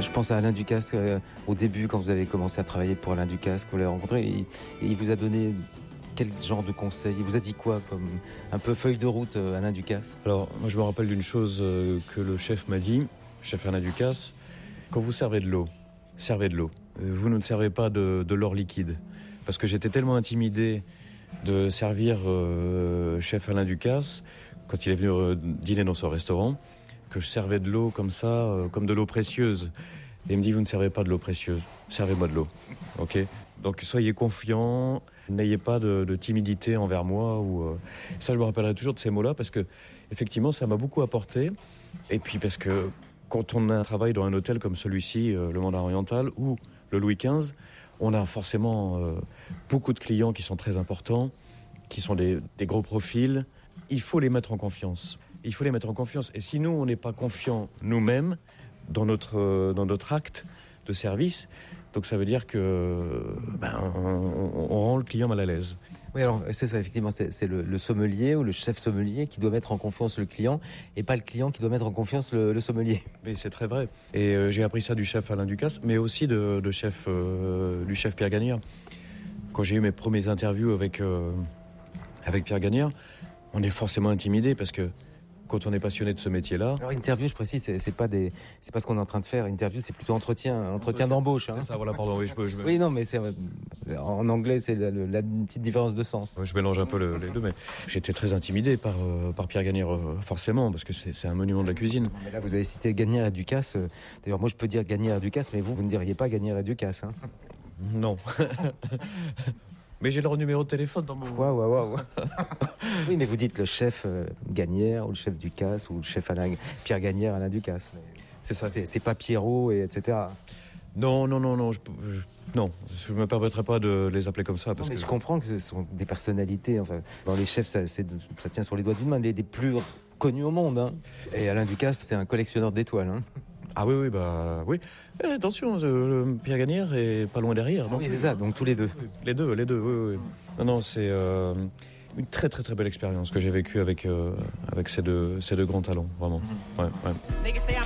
Je pense à Alain Ducasse, au début, quand vous avez commencé à travailler pour Alain Ducasse, que vous l'avez rencontré, et il vous a donné quel genre de conseils? Il vous a dit quoi, comme un peu feuille de route, Alain Ducasse? Alors, moi je me rappelle d'une chose que le chef m'a dit, chef Alain Ducasse, quand vous servez de l'eau, servez de l'eau. Vous ne servez pas de l'or liquide. Parce que j'étais tellement intimidé de servir chef Alain Ducasse, quand il est venu dîner dans son restaurant, que je servais de l'eau comme ça, comme de l'eau précieuse. Et il me dit, vous ne servez pas de l'eau précieuse, servez-moi de l'eau. Ok ? Donc soyez confiants, n'ayez pas de timidité envers moi. Ça, je me rappellerai toujours de ces mots-là, parce que effectivement, ça m'a beaucoup apporté. Et puis parce que quand on travaille dans un hôtel comme celui-ci, le Mandarin Oriental ou le Louis XV, on a forcément beaucoup de clients qui sont très importants, qui sont des gros profils. Il faut les mettre en confiance. Il faut les mettre en confiance. Et si nous, on n'est pas confiants nous-mêmes dans notre acte de service, donc ça veut dire que on rend le client mal à l'aise. Oui, alors c'est ça, effectivement, c'est le sommelier ou le chef sommelier qui doit mettre en confiance le client et pas le client qui doit mettre en confiance le sommelier. Mais c'est très vrai. Et j'ai appris ça du chef Alain Ducasse, mais aussi du chef Pierre Gagnère. Quand j'ai eu mes premières interviews avec Pierre Gagnère, on est forcément intimidé parce que quand on est passionné de ce métier-là. Alors interview, je précise, c'est pas ce qu'on est en train de faire. Interview, c'est plutôt entretien d'embauche. Hein. C'est ça, voilà, pardon. Oui, non, mais c'est en anglais, c'est la petite différence de sens. Je mélange un peu les deux, mais j'étais très intimidé par Pierre Gagnère, forcément, parce que c'est un monument de la cuisine. Mais là, vous avez cité Gagnère et Ducasse. D'ailleurs, moi, je peux dire Gagnère et Ducasse, mais vous ne diriez pas Gagnère et Ducasse. Hein. Non. Mais j'ai leur numéro de téléphone dans mon... Waouh. Oui, mais vous dites le chef Gagnère, ou le chef Ducasse, ou le chef Pierre Gagnère, Alain Ducasse. C'est ça. C'est pas Pierrot, etc. Non. Je me permettrai pas de les appeler comme ça. Parce mais que je comprends que ce sont des personnalités. Enfin, dans les chefs, ça tient sur les doigts d'une main, des plus connus au monde. Hein. Et Alain Ducasse, c'est un collectionneur d'étoiles. Hein. Ah oui. Attention, Pierre Gagnère est pas loin derrière. Oui, c'est ça, donc tous les deux. Les deux, oui. Non, c'est une très très très belle expérience que j'ai vécue avec ces deux grands talents, vraiment. Ouais.